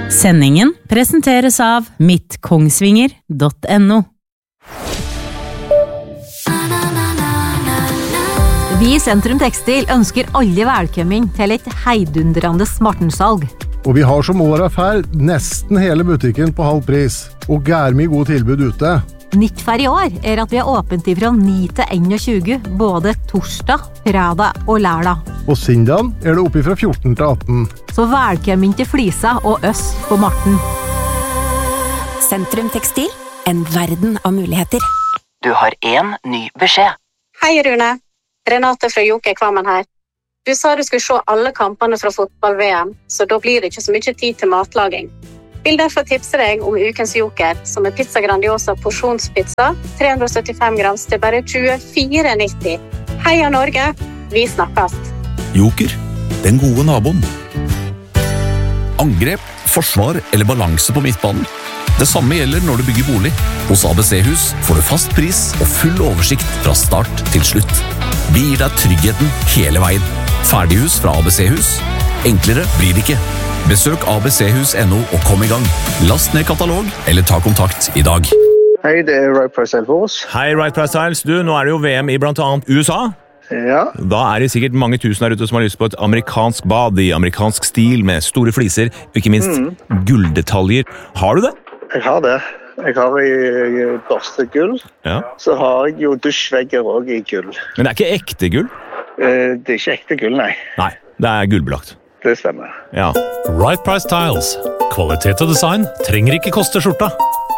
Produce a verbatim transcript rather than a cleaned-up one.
Sendingen presenteres av mitt kongsvinger punktum no. Vi i Sentrum Tekstil ønsker alle velkommen til et heidundrende smartensalg. Og vi har som året fær nesten hele butikken på halv pris, og gærmig god tilbud ute. Nytt for i år er at vi er åpent fra ni til tjueen, både torsdag, fredag og lørdag. Og sindagen er det oppe fra fjorten til atten. Så velkommen til Flisa og Øss på Marten. Sentrum Tekstil, en verden av muligheter. Du har en ny beskjed. Hei Rune, Renate fra Joker Kvammen her. Du sa du skulle se alle kampene fra fotball-V M, så da blir det ikke så mye tid til matlaging. Vil derfor tipse deg om ukens Joker, som er pizza grandiosa porsjonspizza, tre hundre og syttifem grams til bare tjuefire nitti. Heia Norge, vi snakkes! Joker, den gode naboen. Angrep, forsvar eller balanse på midtbanen. Det samme gjelder når du bygger bolig. Hos A B C-hus får du fast pris og full oversikt fra start til slutt. Vi gir deg tryggheten hele veien. Ferdighus fra A B C-hus. Enklere blir det ikke. Besøk A B C hus punktum no og kom i gang. Last ned katalog eller ta kontakt i dag. Hei, det er Right Price Tiles. Hei, Right Price Tiles. Du, nå er det jo V M i blant annet U S A. Ja. Da er det sikkert mange tusen der ute som har lyst på et amerikansk bad i amerikansk stil med store fliser, og ikke minst mm. gulldetaljer. Har du det? Jeg har det. Jeg har i børstegull. Ja. Så har jeg jo dusjvegger også i gull. Men det er ikke ekte gull? Eh, det er ikke ekte gull, nei. Nei, det er gullbelagt. Det stemmer. Ja. Right Price Tiles. Kvalitet og design trenger ikke koste skjorta.